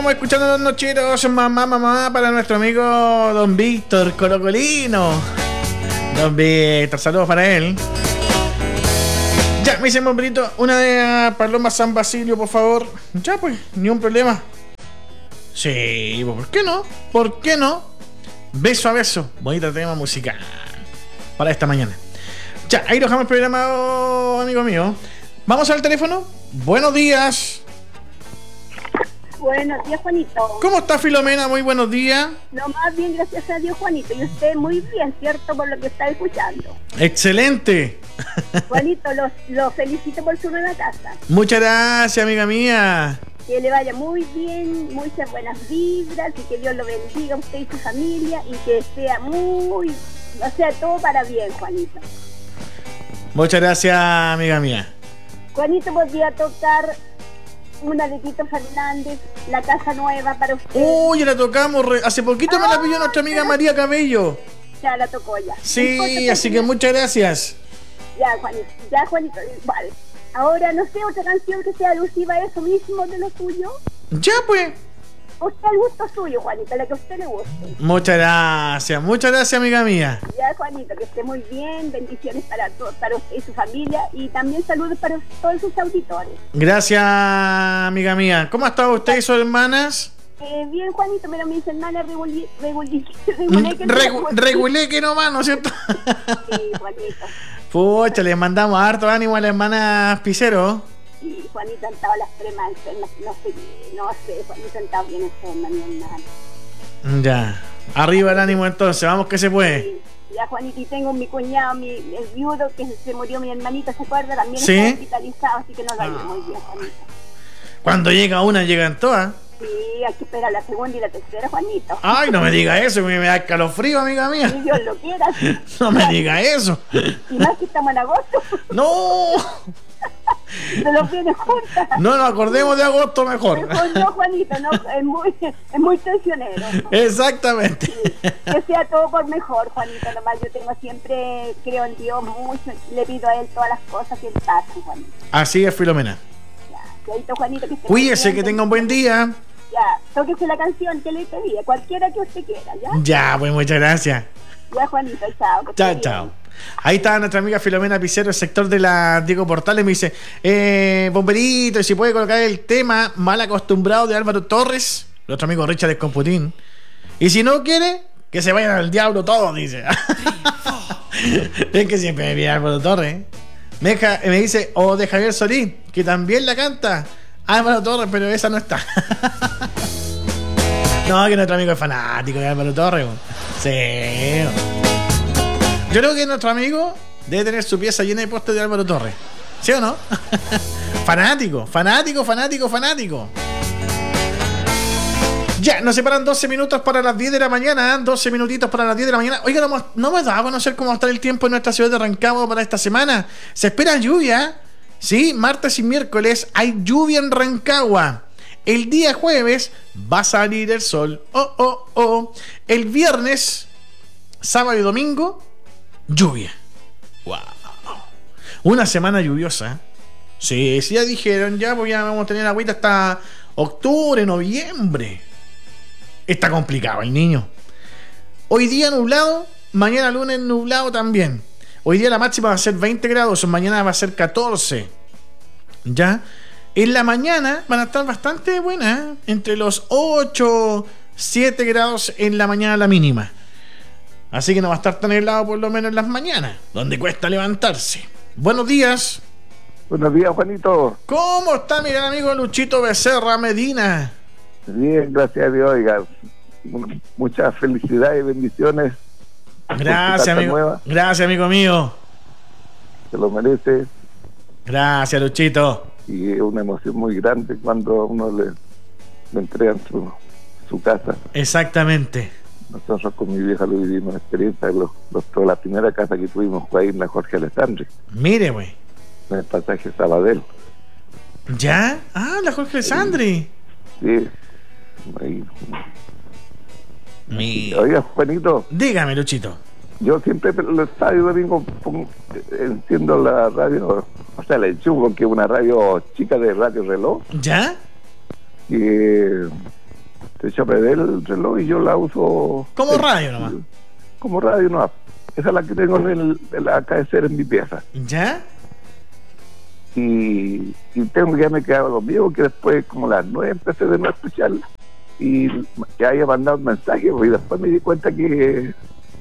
Estamos escuchando los nocheros, mamá, para nuestro amigo Don Víctor Colocolino. Don Víctor, saludos para él. Ya, me dice Bomberito, una de Paloma San Basilio, por favor. Ya, pues, ni un problema. Sí, ¿por qué no? ¿Por qué no? Beso a beso, bonito tema musical para esta mañana. Ya, ahí dejamos el programa, amigo mío. Vamos al teléfono. Buenos días. Buenos días, Juanito. ¿Cómo está Filomena? Muy buenos días. Lo más bien, gracias a Dios, Juanito. Y usted muy bien, ¿cierto? Por lo que está escuchando. Excelente. Juanito, lo felicito por su nueva casa. Muchas gracias, amiga mía. Que le vaya muy bien, muchas buenas vibras y que Dios lo bendiga a usted y su familia y que sea todo para bien, Juanito. Muchas gracias, amiga mía. Juanito, podría tocar una de Tito Fernández, La Casa Nueva para usted. Uy, la tocamos, hace poquito me la pidió nuestra amiga María Cabello. Ya la tocó ya. Sí, así que muchas gracias. Ya, Juanito, vale. Ahora, no sé, otra canción que sea alusiva a eso mismo de lo suyo. Ya, pues. Usted al gusto suyo, Juanito, la que a usted le guste. Muchas gracias, amiga mía. Ya, Juanito, que esté muy bien, bendiciones para usted y su familia, y también saludos para todos sus auditores. Gracias, amiga mía. ¿Cómo ha estado usted y sus hermanas? Bien, Juanito, pero mis hermanas reguleque nomás, ¿no es cierto? Sí, Juanito. Pucha, les mandamos harto ánimo a las hermanas Picero. Sí, Juanito han estado las cremas enfermas, no sé, Juanito han estado bien enfermas, mi hermano. Ya, arriba el ánimo entonces, vamos que se puede. Sí. Ya, Juanito, y tengo mi cuñado, el viudo, que se murió mi hermanita, ¿se acuerda? También ¿Sí? está hospitalizado, así que no lo ha ido muy bien, Juanito. Cuando llega una, llegan todas. Sí, hay que esperar la segunda y la tercera, Juanito. Ay, no me diga eso, me da escalofrío, amiga mía. Si Dios lo quiera. No me diga eso. Y más que estamos en agosto. No. Se los viene juntas. No nos acordemos de agosto mejor. Mejor no, Juanito, no, es muy tensionero. Exactamente. Sí, que sea todo por mejor, Juanito, nomás yo creo en Dios mucho, le pido a él todas las cosas que pasan, Juanito. Así es, Filomena. Ya, Juanito, que esté cuídese, bien, que tenga un buen día. Ya, tóquese la canción que le pedí, cualquiera que usted quiera, ¿ya? Ya, pues muchas gracias. Ya, Juanito, chao. Chao. Ahí está nuestra amiga Filomena Picero, el sector de la Diego Portales. Me dice, Bomberito, y si puede colocar el tema Mal Acostumbrado de Álvaro Torres, nuestro amigo Richard Escomputín. Y si no quiere, que se vayan al diablo todos, dice. Es que siempre me pide Álvaro Torres. Me dice, o de Javier Solís, que también la canta Álvaro Torres, pero esa no está. No, que nuestro amigo es fanático de Álvaro Torres. Sí. Yo creo que nuestro amigo debe tener su pieza llena de postes de Álvaro Torres. ¿Sí o no? Fanático. Ya, nos separan 12 minutos para las 10 de la mañana. 12 minutitos para las 10 de la mañana. Oiga, no me da a conocer cómo va a estar el tiempo en nuestra ciudad de Rancagua para esta semana. Se espera lluvia. Sí, martes y miércoles hay lluvia en Rancagua. El día jueves va a salir el sol. El viernes, sábado y domingo, lluvia. Wow. Una semana lluviosa. Sí, ya dijeron, pues ya vamos a tener agüita hasta octubre, noviembre. Está complicado el niño. Hoy día nublado, mañana lunes nublado también. Hoy día la máxima va a ser 20 grados, mañana va a ser 14. Ya. En la mañana van a estar bastante buenas, ¿eh? Entre los 8, 7 grados en la mañana la mínima. Así que no va a estar tan helado por lo menos en las mañanas, donde cuesta levantarse. Buenos días. Buenos días, Juanito. ¿Cómo está mi gran amigo Luchito Becerra Medina? Bien, gracias a Dios, oiga. Muchas felicidades y bendiciones. Gracias, amigo. Nueva. Gracias, amigo mío. Se lo merece. Gracias, Luchito. Y es una emoción muy grande cuando a uno le entregan su casa. Exactamente. Nosotros con mi vieja lo vivimos experiencia. La primera casa que tuvimos fue ahí en la Jorge Alessandri. Mire, güey. En el pasaje Sabadell. ¿Ya? La Jorge Alessandri. Sí. Ahí. Oiga, Juanito. Dígame, Luchito. Yo siempre los sábados y domingos enciendo la radio, o sea, la enchufo, que es una radio chica de Radio Reloj. ¿Ya? Y se echó a perder el reloj y yo la uso Como radio nomás. como radio no. Esa es la que tengo en la cabecera en mi pieza. ¿Ya? Y tengo que ya me quedaba dormido, que después como a las 9 empecé de nuevo a escucharla y ya había mandado un mensaje y después me di cuenta que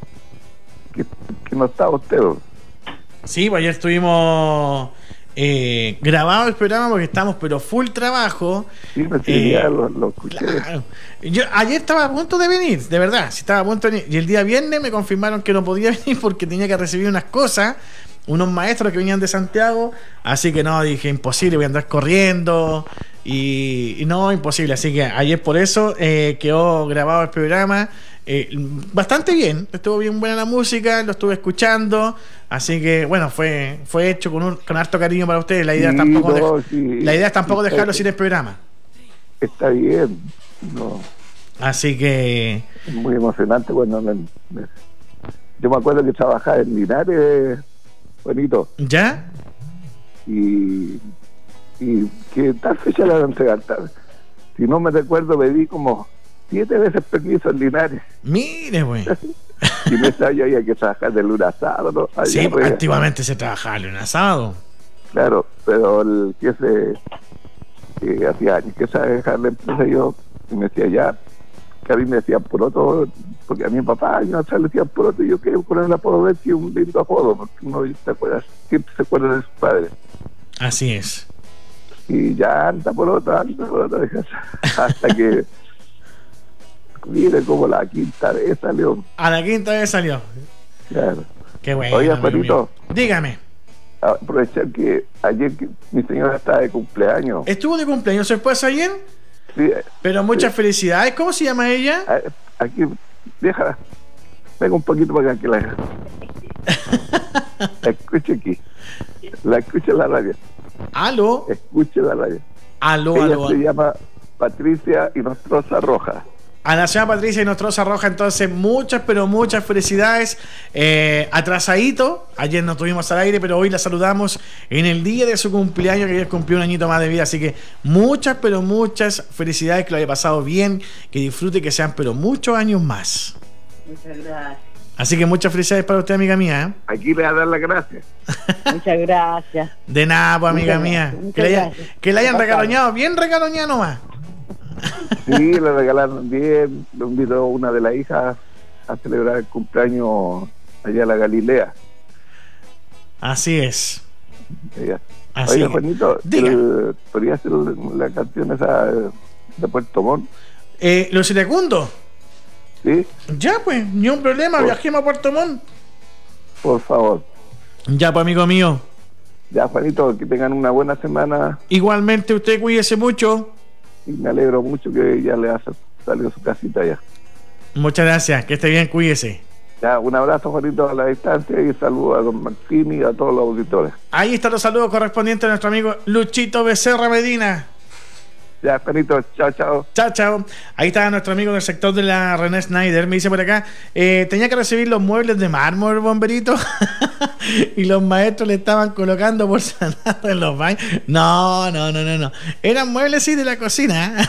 no estaba usted. Sí, pues ayer estuvimos grabado el programa porque estamos pero full trabajo. Sí, me seguía, lo escuché. Claro. Yo ayer estaba a punto de venir, de verdad, sí estaba a punto de venir. Y el día viernes me confirmaron que no podía venir porque tenía que recibir unas cosas, unos maestros que venían de Santiago, así que no, dije, imposible, voy a andar corriendo y no, imposible. Así que ayer por eso quedó grabado el programa. Bastante bien, estuvo bien buena la música, lo estuve escuchando, así que bueno, fue hecho con harto cariño para ustedes. La idea es tampoco dejarlo sin el programa. Está bien, no. Así que Es muy emocionante cuando yo me acuerdo que trabajaba en Linares, bonito, ¿ya? y que tal fecha la van a entregar. Si no me recuerdo, pedí como 7 veces permiso en Linares. Mire, güey. Y me sabía había que trabajar de lunes a sábado, ¿no? Allá Sí, arriba. antiguamente se trabajaba el lunes a sábado. Claro, pero el que hacía años que sabe dejar la empresa, yo y me decía ya, que a mí me decían poroto, porque a mi papá años atrás le decían poroto, y yo quería poner el apodo de él, que es un lindo apodo, porque uno siempre se acuerda de sus padres. Así es. Y ya anda poroto, hasta que mire como la quinta vez salió. A la quinta vez salió. Claro. Qué bueno. Oiga, amigo Juanito, mío. Dígame. aprovechar que ayer que mi señora estaba de cumpleaños. ¿Estuvo de cumpleaños su esposa ayer? Sí, Pero muchas felicidades. ¿Cómo se llama ella? aquí, déjala. Venga un poquito para acá que la escuche aquí. La escuche en la radio. Aló. Escuche la radio. Aló, Ella aló. se llama Patricia Inostroza Roja. A la señora Patricia Inostroza Roja, entonces muchas, pero muchas felicidades. Atrasadito, ayer no estuvimos al aire, pero hoy la saludamos en el día de su cumpleaños, que ayer cumplió un añito más de vida. Así que muchas, pero muchas felicidades, que lo haya pasado bien, que disfrute, que sean pero muchos años más. Muchas gracias. Así que muchas felicidades para usted, amiga mía, ¿eh? Aquí le voy a dar las gracias. Muchas gracias. De nada, pues, amiga mía. Que le hayan regaloñado, bien regaloñado nomás. Sí, le regalaron bien. Le invitó a una de las hijas a celebrar el cumpleaños allá a la Galilea. Así es. Ella. Así Oye, es. Juanito, Diga. ¿podría hacer la canción esa de Puerto Montt? Los iracundos. Sí, Ya, pues, ni un problema, viajemos a Puerto Montt. por favor. Ya, pues, amigo mío. Ya, Juanito, que tengan una buena semana Igualmente, usted cuídese mucho. y me alegro mucho que ya le ha salido su casita ya. Muchas gracias, que esté bien, cuídese. Ya, un abrazo, Juanito, a la distancia y saludos a don Martín y a todos los auditores. Ahí están los saludos correspondientes a nuestro amigo Luchito Becerra Medina. Ya, Juanito, chao, chao. Chao, chao. Ahí está nuestro amigo del sector de la René Snyder. Me dice por acá, tenía que recibir los muebles de mármol, bomberito. Y los maestros le estaban colocando porcelanato en los baños. No. Eran muebles, sí, de la cocina.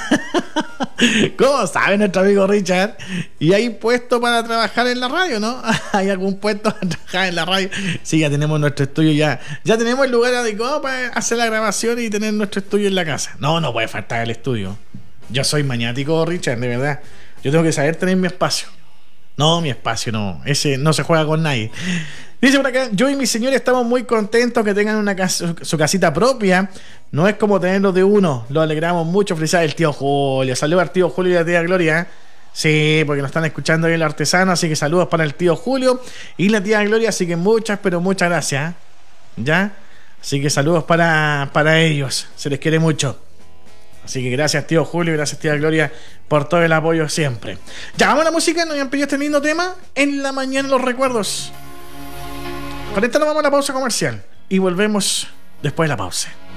¿Cómo sabe nuestro amigo Richard? Y hay puesto para trabajar en la radio, ¿no? ¿Hay algún puesto para trabajar en la radio? Sí, ya tenemos nuestro estudio ya. Ya tenemos el lugar adecuado para hacer la grabación y tener nuestro estudio en la casa. No puede faltar el estudio. Yo soy maniático, Richard, de verdad. Yo tengo que saber tener mi espacio. No, mi espacio no. Ese no se juega con nadie. Dice por acá, yo y mi señora estamos muy contentos que tengan una su casita propia. No es como tenerlo de uno. Lo alegramos mucho. Felicidades el tío Julio. Saludos al tío Julio y a la tía Gloria. Sí, porque nos están escuchando ahí el artesano. Así que saludos para el tío Julio y la tía Gloria. Así que muchas, pero muchas gracias. ¿Ya? Así que saludos para ellos. Se les quiere mucho. Así que gracias, tío Julio, y gracias, tía Gloria, por todo el apoyo siempre. Ya vamos a la música, nos habían pedido este lindo tema. En la mañana los recuerdos. Con esto nos vamos a la pausa comercial y volvemos después de la pausa.